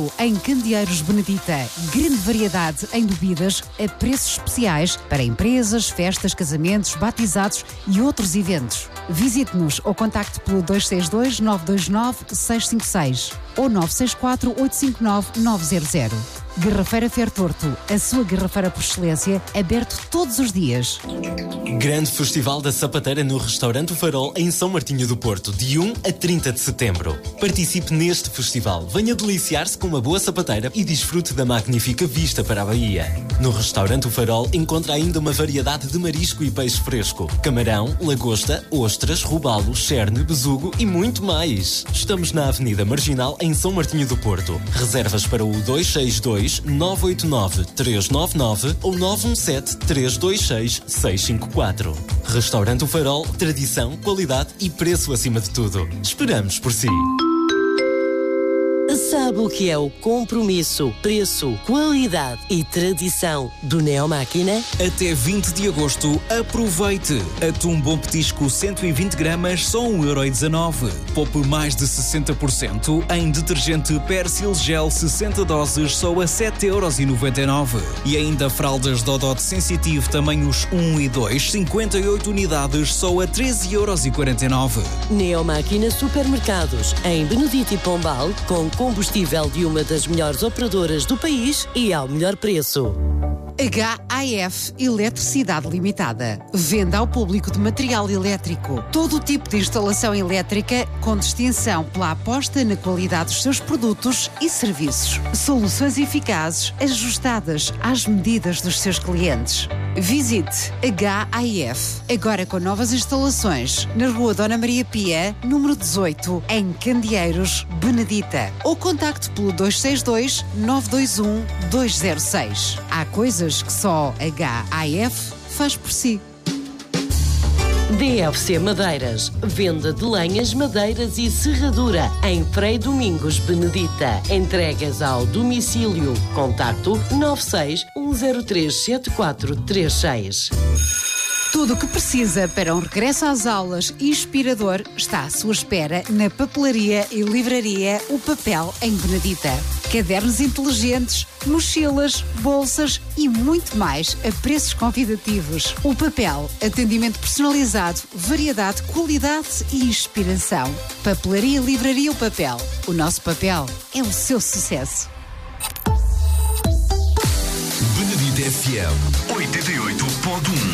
Em Candeeiros Benedita, grande variedade em bebidas a preços especiais para empresas, festas, casamentos, batizados e outros eventos. Visite-nos ou contacte pelo 262 929 656 ou 964 859 900. Garrafeira Fertorto, a sua garrafeira por excelência, aberto todos os dias. Grande Festival da Sapateira no Restaurante O Farol em São Martinho do Porto, de 1 a 30 de setembro. Participe neste festival, venha deliciar-se com uma boa sapateira e desfrute da magnífica vista para a Baía. No Restaurante O Farol encontra ainda uma variedade de marisco e peixe fresco, camarão, lagosta, ostras, robalo, cherne, besugo e muito mais. Estamos na Avenida Marginal em São Martinho do Porto. Reservas para o 262 989 399 ou 917 326 654. Restaurante O Farol, tradição, qualidade e preço acima de tudo. Esperamos por si. Sabe o que é o compromisso, preço, qualidade e tradição do Neomáquina? Até 20 de agosto, aproveite! Atum Bom Petisco 120 gramas, só 1,19€. Poupe mais de 60% em detergente Persil Gel 60 doses, só a 7,99€. E ainda fraldas Dodot Sensitive tamanhos 1 e 2, 58 unidades, só a 13,49€. Neomáquina Supermercados, em Benedito e Pombal, com combustível de uma das melhores operadoras do país e ao melhor preço. HAF Eletricidade Limitada. Venda ao público de material elétrico. Todo o tipo de instalação elétrica com distinção pela aposta na qualidade dos seus produtos e serviços. Soluções eficazes, ajustadas às medidas dos seus clientes. Visite HAF, agora com novas instalações, na Rua Dona Maria Pia, número 18, em Candeeiros, Benedita. Ou contacte pelo 262 921 206. Há coisas que só HAF faz por si. DFC Madeiras, venda de lenhas, madeiras e serradura em Frei Domingos Benedita. Entregas ao domicílio. Contacto 96 103 7436. Tudo o que precisa para um regresso às aulas inspirador está à sua espera na papelaria e livraria O Papel em Benedita. Cadernos inteligentes, mochilas, bolsas e muito mais a preços convidativos. O Papel, atendimento personalizado, variedade, qualidade e inspiração. Papelaria e livraria O Papel. O nosso papel é o seu sucesso. Benedita FM 88.1